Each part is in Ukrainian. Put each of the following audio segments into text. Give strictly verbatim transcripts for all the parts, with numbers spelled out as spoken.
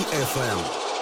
еф ем.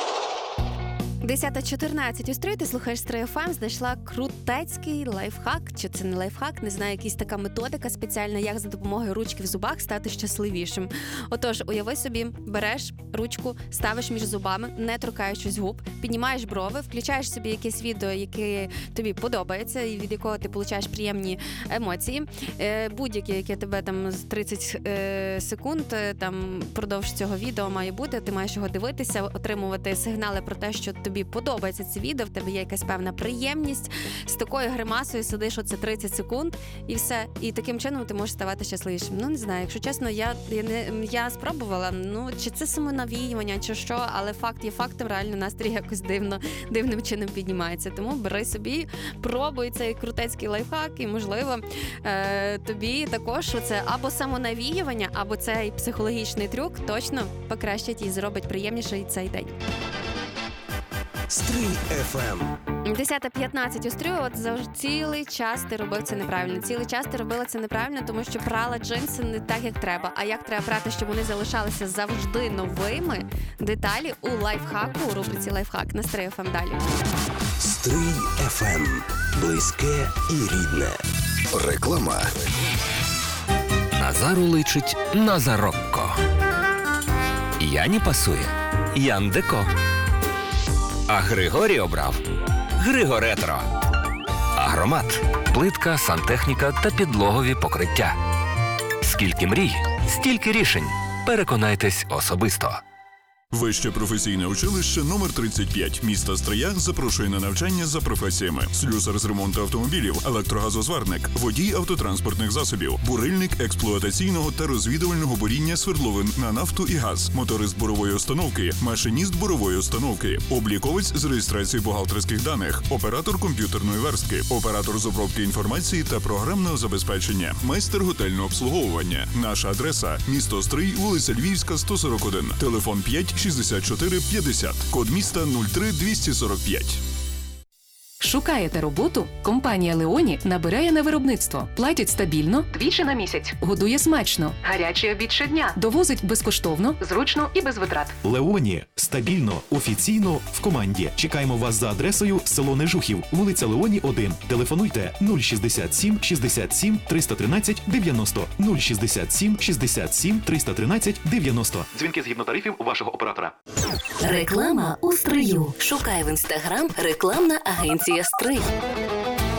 десята чотирнадцять у Стрий, ти слухаєш Стрий еф ем, знайшла крутецький лайфхак, чи це не лайфхак, не знаю, якась така методика спеціальна, як за допомогою ручки в зубах стати щасливішим. Отож, уяви собі, береш ручку, ставиш між зубами, не торкаючись губ, піднімаєш брови, включаєш собі якесь відео, яке тобі подобається, і від якого ти получаєш приємні емоції. Будь-яке, яке тебе там з тридцять секунд там продовж цього відео має бути, ти маєш його дивитися, отримувати сигнали про те, що тобі подобається це відео, в тебе є якась певна приємність, з такою гримасою сидиш оце тридцять секунд і все. І таким чином ти можеш ставати щасливішим. Ну, не знаю, якщо чесно, я, я, не, я спробувала, ну, чи це самонавіювання, чи що, але факт є фактом, реально настрій якось дивно, дивним чином піднімається. Тому бери собі, пробуй цей крутецький лайфхак і, можливо, е, тобі також оце або самонавіювання, або цей психологічний трюк точно покращить і зробить приємніший цей день. Стрий еф ем. десята п'ятнадцять у Стрию, от завжди цілий час ти робив це неправильно. Цілий час ти робила це неправильно, тому що прала джинси не так, як треба. А як треба прати, щоб вони залишалися завжди новими? Деталі у лайфхаку, у рубриці «Лайфхак» на Стрий еф ем далі. Стрий еф ем. Близьке і рідне. Реклама. Назару личить Назарокко. Яні пасує Ян Деко. А Григорій обрав Григоретро. Агромат. Плитка, сантехніка та підлогові покриття. Скільки мрій, стільки рішень. Переконайтесь особисто. Вище професійне училище номер тридцять п'ять міста Стрия запрошує на навчання за професіями: слюсар з ремонту автомобілів, електрогазозварник, водій автотранспортних засобів, бурильник експлуатаційного та розвідувального буріння свердловин на нафту і газ, моторист бурової установки, машиніст бурової установки, обліковець з реєстрації бухгалтерських даних, оператор комп'ютерної верстки, оператор з обробки інформації та програмного забезпечення, майстер готельного обслуговування. Наша адреса – місто Стрий, вулиця Львівська, сто сорок один, телефон п'ять шістдесят чотири п'ятдесят, код міста нуль три двісті сорок п'ять. Шукаєте роботу? Компанія Леоні набирає на виробництво. Платять стабільно, двічі на місяць. Годує смачно. Гарячий обід щодня. Довозить безкоштовно, зручно і без витрат. Леоні. Стабільно, офіційно, в команді. Чекаємо вас за адресою село Нежухів, вулиця Леоні, один. Телефонуйте нуль шістдесят сім шістдесят сім триста тринадцять дев'яносто, нуль шістдесят сім шістдесят сім триста тринадцять дев'яносто. Дзвінки згідно тарифів вашого оператора. Реклама у Стрию. Шукай в інстаграм рекламна агенція Стрий.